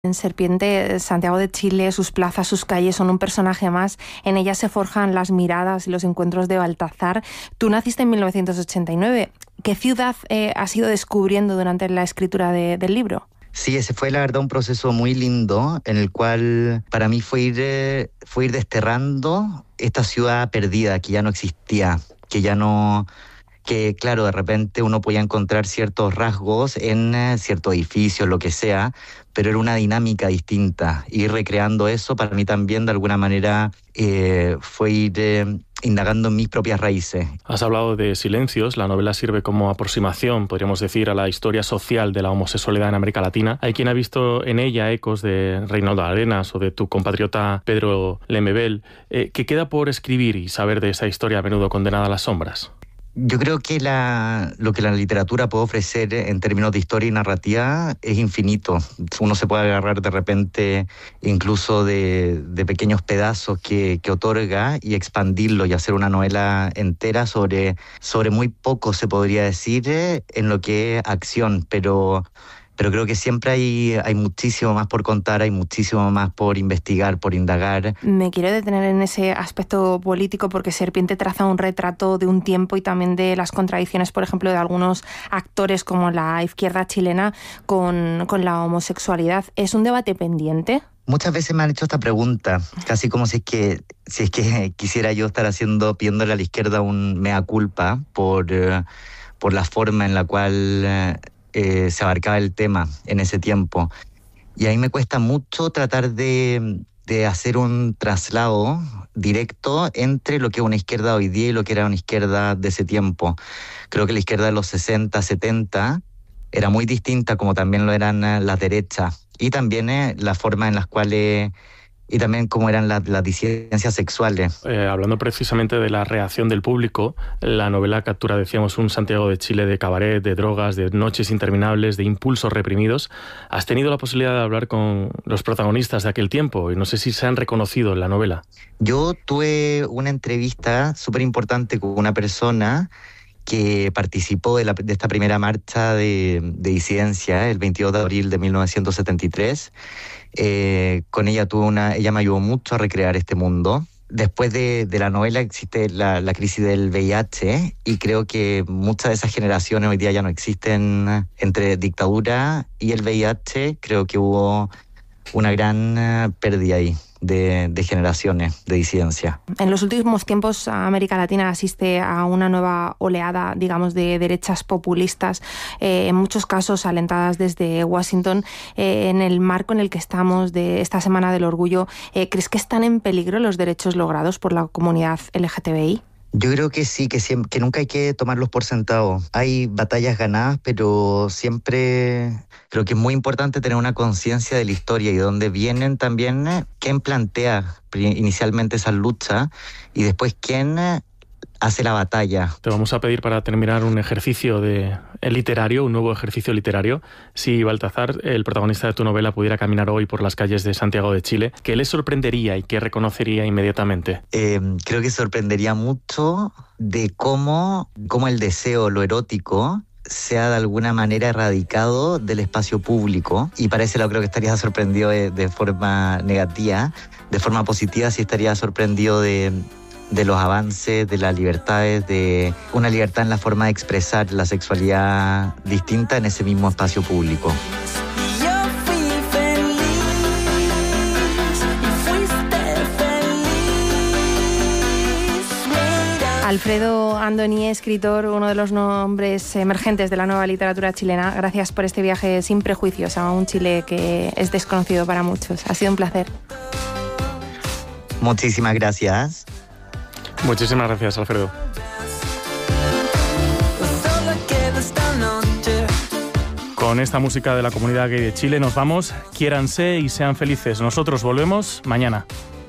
En Serpiente, Santiago de Chile, sus plazas, sus calles son un personaje más. En ellas se forjan las miradas y los encuentros de Baltazar. Tú naciste en 1989. ¿Qué ciudad has ido descubriendo durante la escritura del libro? Sí, ese fue la verdad un proceso muy lindo en el cual para mí fue ir desterrando esta ciudad perdida que ya no existía, que claro, de repente uno podía encontrar ciertos rasgos en ciertos edificios, lo que sea, pero era una dinámica distinta. Ir recreando eso para mí también de alguna manera fue ir indagando en mis propias raíces. Has hablado de Silencios. La novela sirve como aproximación, podríamos decir, a la historia social de la homosexualidad en América Latina. Hay quien ha visto en ella ecos de Reinaldo Arenas o de tu compatriota Pedro Lemebel. ¿Qué queda por escribir y saber de esa historia a menudo condenada a las sombras? Yo creo que lo que la literatura puede ofrecer en términos de historia y narrativa es infinito. Uno se puede agarrar de repente incluso de pequeños pedazos que otorga y expandirlo y hacer una novela entera sobre muy poco, se podría decir, en lo que es acción, pero creo que siempre hay muchísimo más por contar, hay muchísimo más por investigar, por indagar. Me quiero detener en ese aspecto político porque Serpiente traza un retrato de un tiempo y también de las contradicciones, por ejemplo, de algunos actores como la izquierda chilena con la homosexualidad. ¿Es un debate pendiente? Muchas veces me han hecho esta pregunta, casi como si es que quisiera yo estar pidiéndole a la izquierda un mea culpa por la forma en la cual se abarcaba el tema en ese tiempo. Y ahí me cuesta mucho tratar de hacer un traslado directo entre lo que es una izquierda hoy día y lo que era una izquierda de ese tiempo. Creo que la izquierda de los 60, 70 era muy distinta, como también lo eran las derechas. Y también la forma en las cuales... y también cómo eran las disidencias sexuales. Hablando precisamente de la reacción del público, la novela captura, decíamos, un Santiago de Chile de cabaret, de drogas, de noches interminables, de impulsos reprimidos. ¿Has tenido la posibilidad de hablar con los protagonistas de aquel tiempo? Y no sé si se han reconocido en la novela. Yo tuve una entrevista súper importante con una persona que participó de esta primera marcha de disidencia el 22 de abril de 1973. Con ella ella me ayudó mucho a recrear este mundo. Después de la novela existe la crisis del VIH y creo que muchas de esas generaciones hoy día ya no existen. Entre dictadura y el VIH creo que hubo una gran pérdida ahí de generaciones de disidencia. En los últimos tiempos América Latina asiste a una nueva oleada, digamos, de derechas populistas, en muchos casos alentadas desde Washington. En el marco en el que estamos de esta Semana del Orgullo, ¿crees que están en peligro los derechos logrados por la comunidad LGTBI? Yo creo que sí, que nunca hay que tomarlos por sentado. Hay batallas ganadas, pero siempre creo que es muy importante tener una conciencia de la historia y de dónde vienen también, quién plantea inicialmente esa lucha y después quién hace la batalla. Te vamos a pedir para terminar un ejercicio literario, un nuevo ejercicio literario. Si Baltazar, el protagonista de tu novela, pudiera caminar hoy por las calles de Santiago de Chile, ¿qué le sorprendería y qué reconocería inmediatamente? Creo que sorprendería mucho de cómo el deseo, lo erótico, sea de alguna manera erradicado del espacio público, y para ese lado creo que estaría sorprendido de forma negativa. De forma positiva sí estaría sorprendido de los avances, de las libertades, de una libertad en la forma de expresar la sexualidad distinta en ese mismo espacio público. Alfredo Andoni, escritor, uno de los nombres emergentes de la nueva literatura chilena. Gracias por este viaje sin prejuicios a un Chile que es desconocido para muchos. Ha sido un placer. Muchísimas gracias. Muchísimas gracias, Alfredo. Con esta música de la comunidad gay de Chile nos vamos. Quiéranse y sean felices. Nosotros volvemos mañana.